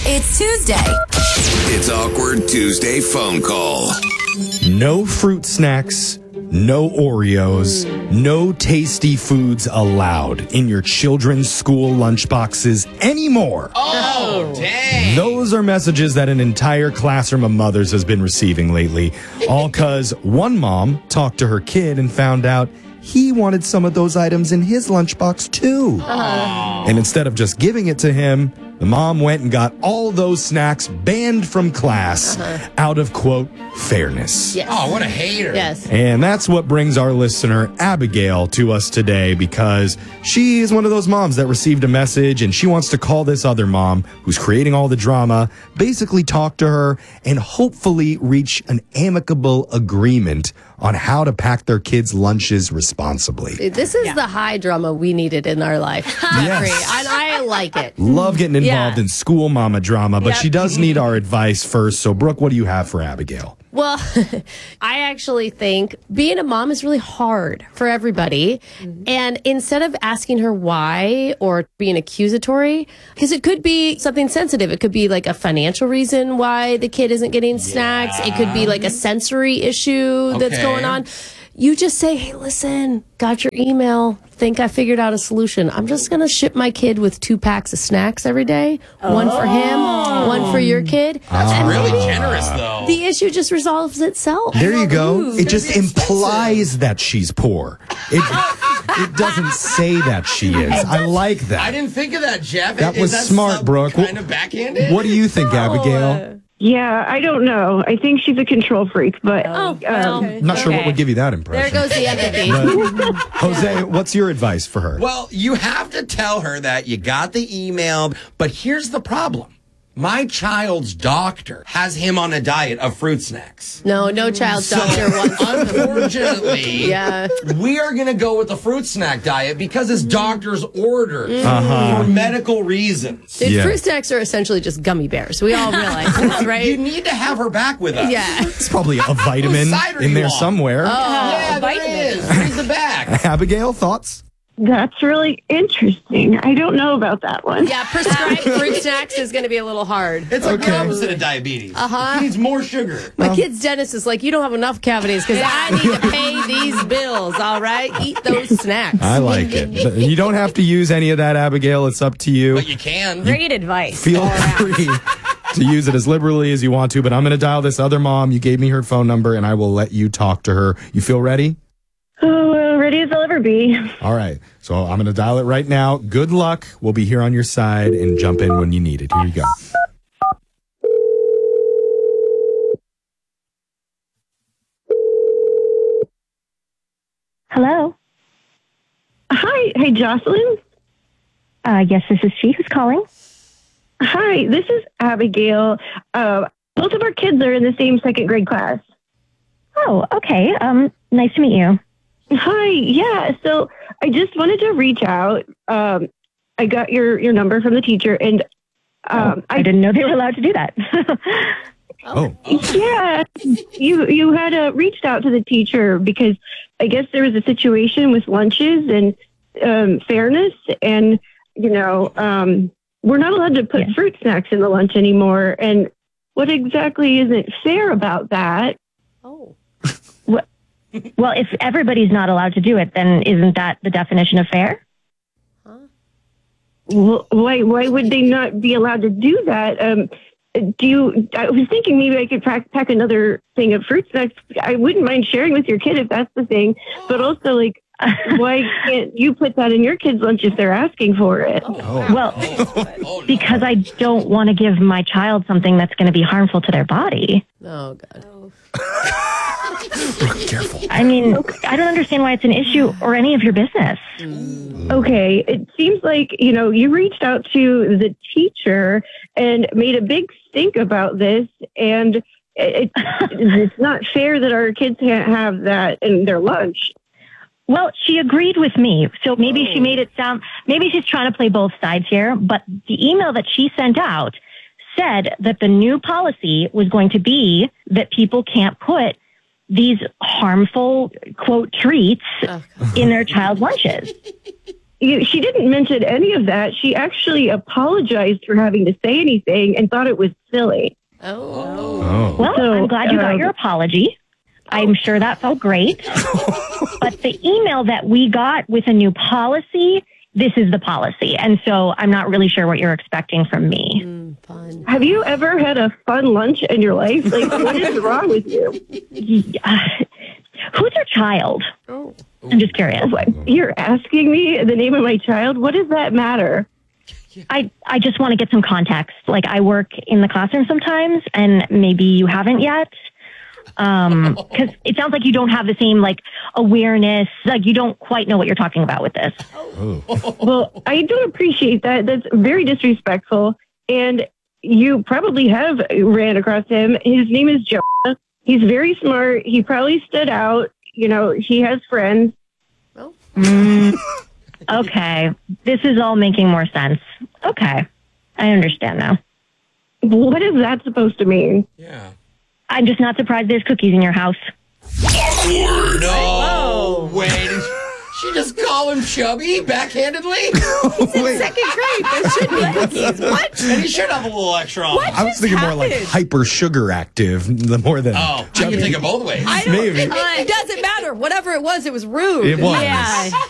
It's Tuesday. It's Awkward Tuesday phone call. No fruit snacks, no Oreos, no tasty foods allowed in your children's school lunchboxes anymore. Oh, dang. Those are messages that an entire classroom of mothers has been receiving lately. All because one mom talked to her kid and found out he wanted some of those items in his lunchbox too. And instead of just giving it to him, the mom went and got all those snacks banned from class out of, quote, fairness. Yes. Oh, what a hater. Yes. And that's what brings our listener, Abigail, to us today because she is one of those moms that received a message and she wants to call this other mom who's creating all the drama, basically talk to her and hopefully reach an amicable agreement on how to pack their kids' lunches responsibly. This is the high drama we needed in our life. Jeffrey. And I like it. Love getting involved in school mama drama, but she does need our advice first. So, Brooke, what do you have for Abigail? Well, I actually think being a mom is really hard for everybody. And instead of asking her why or being accusatory, because it could be something sensitive. It could be like a financial reason why the kid isn't getting snacks. It could be like a sensory issue that's going on. You just say, hey, listen, got your email. Think I figured out a solution. I'm just going to ship my kid with 2 packs of snacks every day. One for him, one for your kid. That's really generous, though. The issue just resolves itself. There you go. It just implies that she's poor. It doesn't say that she is. I like that. I didn't think of that, Jeff. That was smart, Brooke. Kind of backhanded? What do you think, Abigail? Yeah, I don't know. I think she's a control freak, but I'm not sure what would give you that impression. There goes the empathy. But, Jose, what's your advice for her? Well, you have to tell her that you got the email, but here's the problem. My child's doctor has him on a diet of fruit snacks. No child's doctor wants unfortunately, we are going to go with the fruit snack diet because his doctor's orders for medical reasons. Dude, fruit snacks are essentially just gummy bears. We all realize this, right? You need to have her back with us. Yeah. It's probably a vitamin in there somewhere. Yeah, there is. Read the back. Abigail, thoughts? that's really interesting. I don't know about that one. Yeah, prescribed fruit snacks is going to be a little hard. It's like the opposite of diabetes. He needs more sugar. My kid's dentist is like, you don't have enough cavities because I need to pay these bills, all right? Eat those snacks. I like it. You don't have to use any of that, Abigail. It's up to you. But you can. Great advice. Feel free to use it as liberally as you want to, but I'm going to dial this other mom. You gave me her phone number, and I will let you talk to her. You feel ready? Oh, ready as I'll ever be. All right. So I'm going to dial it right now. Good luck. We'll be here on your side and jump in when you need it. Here you go. Hello. Hi. Hey, Jocelyn? Yes, this is she. Who's calling? Hi, this is Abigail. Both of our kids are in the same second grade class. Oh, okay. Nice to meet you. Hi. Yeah. So I just wanted to reach out. I got your number from the teacher, and I didn't know they were allowed to do that. Oh. Yeah. You had reached out to the teacher because I guess there was a situation with lunches and fairness, and we're not allowed to put fruit snacks in the lunch anymore. And what exactly isn't fair about that? Oh. Well, if everybody's not allowed to do it, then isn't that the definition of fair? Huh? Well, why would they not be allowed to do that? I was thinking maybe I could pack another thing of fruit snacks. I wouldn't mind sharing with your kid if that's the thing. But also, why can't you put that in your kid's lunch if they're asking for it? Well, because I don't want to give my child something that's going to be harmful to their body. Oh, God. Careful. I mean, I don't understand why it's an issue or any of your business. Okay, it seems like, you reached out to the teacher and made a big stink about this, and it's not fair that our kids can't have that in their lunch. Well, she agreed with me, so maybe she made it sound, maybe she's trying to play both sides here, but the email that she sent out said that the new policy was going to be that people can't put these harmful, quote, treats in their child's lunches. She didn't mention any of that. She actually apologized for having to say anything and thought it was silly. Oh. Well, So, I'm glad you got your apology. I'm sure that felt great. But the email that we got with a new policy, this is the policy. And so I'm not really sure what you're expecting from me. Fun. Have you ever had a fun lunch in your life? Like, what is wrong with you? Who's your child? Oh. I'm just curious. What? You're asking me the name of my child? What does that matter? I just want to get some context. Like, I work in the classroom sometimes, and maybe you haven't yet. Because it sounds like you don't have the same, like, awareness. Like, you don't quite know what you're talking about with this. Well, I don't appreciate that. That's very disrespectful. And you probably have ran across him. His name is Jonah. He's very smart. He probably stood out. You know, he has friends. Okay. This is all making more sense. Okay. I understand now. What is that supposed to mean? Yeah. I'm just not surprised there's cookies in your house. No way. Did she just call him chubby backhandedly? Wait, Second grade. There should be cookies. What? And he should have a little extra on. I was thinking more like hyper sugar active, the more than Oh, you can take it both ways. I don't Maybe. think it doesn't matter. Whatever it was rude. It was. Yeah.